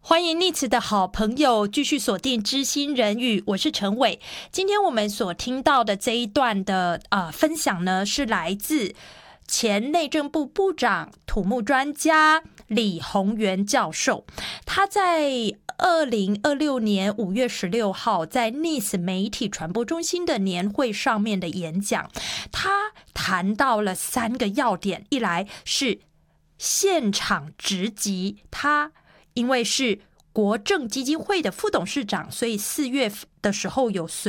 欢迎逆词的好朋友继续锁定知心人语，我是陈伟。今天我们所听到的这一段的分享呢，是来自前内政部部长、土木专家李鸿源教授。他在2026年5月16号在 NIS 媒体传播中心的年会上面的演讲，他谈到了3个要点。一来是现场直击，他因为是国政基金会的副董事长，所以4月的时候有随